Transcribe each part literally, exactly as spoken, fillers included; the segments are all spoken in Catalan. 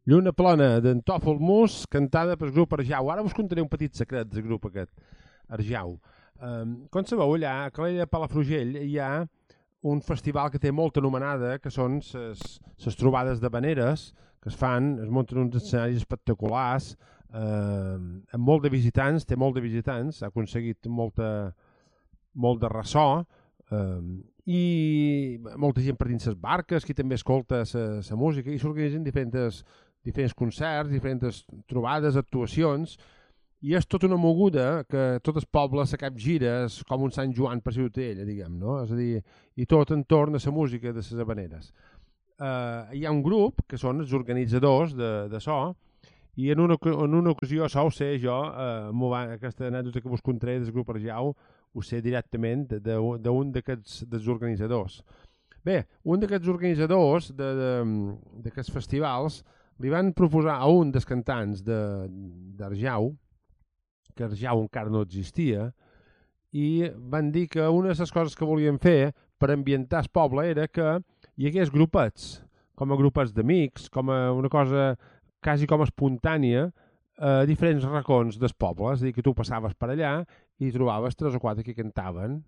Lluna plena d'en Tòfol Mus, cantada pel grup Arjau. Ara us contaré un petit secret del grup aquest, Arjau. Um, com sabeu, allà a Calella de Palafrugell hi ha un festival que té molta anomenada, que són les trobades de Vaneres, que es fan, es munten uns escenaris espectaculars, eh, amb molt de visitants, té molt de visitants, ha aconseguit molta, molt de ressò, eh, i molta gent per dins les barques, qui també escolta la música, i s'organitzen diferents, diferents concerts, diferents trobades, actuacions, i és tota una moguda que tot el poble se capgira, és com un Sant Joan per Ciutadella, diguem, no? És a dir, i tot entorn a la música de les habaneres. Uh, hi ha un grup que són els organitzadors de, de so, i en una, en una ocasió això ho sé jo, uh, va, aquesta anècdota que vos contaré del grup Arjau, ho sé directament d'un d'aquests dels organitzadors. Bé, un d'aquests organitzadors d'aquests festivals li van proposar a un dels cantants d'Arjau, que Arjau encara no existia, i van dir que una de les coses que volien fer per ambientar el poble era que hi hagués grupets, com a grupets d'amics, com a una cosa quasi com espontània, a diferents racons del poble. És a dir, que tu passaves per allà i trobaves tres o quatre que cantaven,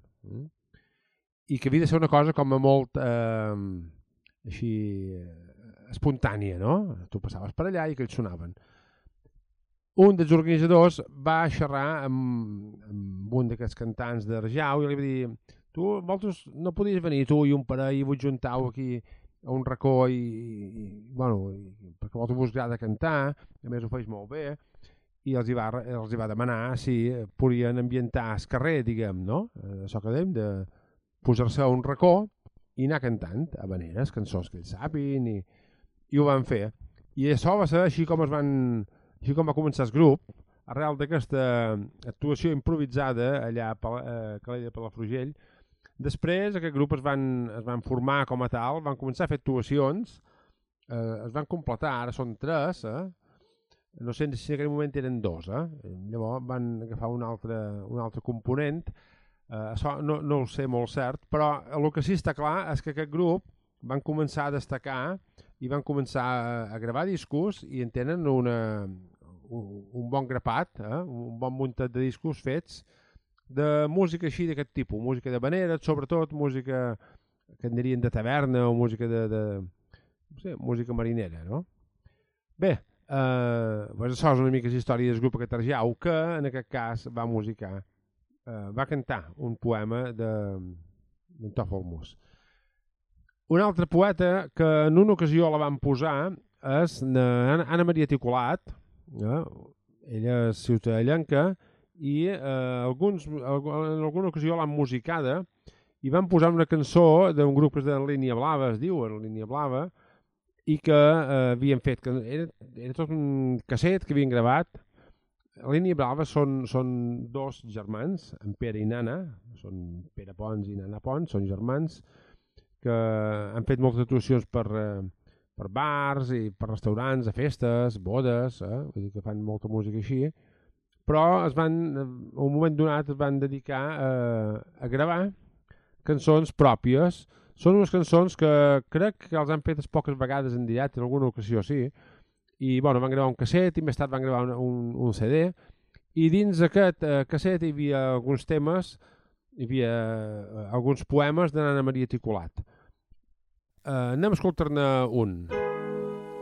i que havia de ser una cosa com a molt eh, així espontània, no? Tu passaves per allà i que ells sonaven. Un dels organitzadors va xerrar amb, amb un d'aquests cantants d'Arjau i li va dir: tu, vosaltres no podies venir tu i un parell i vos juntau aquí a un racó i, i, bueno, i, perquè vosaltres vos agrada cantar, a més ho feis molt bé, i els hi va, els hi va demanar si podien ambientar el carrer, diguem, no? Això que dèiem, de posar-se a un racó i anar cantant habaneres, cançons que ells sàpin, i, i ho van fer. I això va ser així com es van... Així com va començar el grup, arrel d'aquesta actuació improvisada allà a Calella de Palafrugell. Després aquest grup es van, es van formar com a tal, van començar a fer actuacions, eh, es van completar, ara són tres, eh? No sé si en aquell moment eren dos, eh? Llavors van agafar un altre, un altre component, eh, això no, no ho sé molt cert, però el que sí està clar és que aquest grup van començar a destacar i van començar a gravar discos i en tenen una, un, un bon grapat, eh? Un bon muntat de discos fets de música així d'aquest tipus, música de vanera, sobretot música que en dirien de taverna o música de, de no sé, música marinera, no? Bé, eh, doncs això és una mica la història del grup aquest Arjau, que en aquest cas va musicar, eh, va cantar un poema d'en Tòfol Mus. Un altre poeta que en una ocasió la van posar és Anna Maria Ticolat, eh? Ella és ciutadellenca, i eh, alguns, en alguna ocasió l'han musicada i van posar una cançó d'un grup que es deia Línia Blava, es diu, Línia Blava, i que eh, havien fet, que era, era tot un casset que havien gravat. Línia Blava són, són dos germans, en Pere i Nana, són Pere Pons i Nana Pons, són germans, que han fet moltes actuacions per, eh, per bars i per restaurants, a festes, bodes, eh? Vull dir que fan molta música així, però es van, en un moment donat es van dedicar eh, a gravar cançons pròpies. Són unes cançons que crec que els han fetes poques vegades en directe, en alguna ocasió sí, i bueno, van gravar un casset i més tard van gravar un, un, un C D, i dins d'aquest eh, casset hi havia alguns temes, hi havia alguns poemes d'Anna Maria Ticolat. Uh, anem a escoltar-ne un.